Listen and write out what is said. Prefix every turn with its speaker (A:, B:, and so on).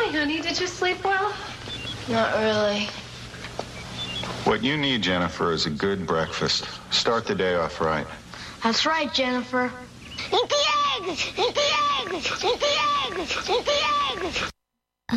A: morning, honey. Did you sleep well?
B: Not really.
C: What you need, Jennifer, is a good breakfast. Start the day off right.
B: That's right, Jennifer.
D: Eat the eggs! Eat the eggs! Eat the eggs! Eat the eggs!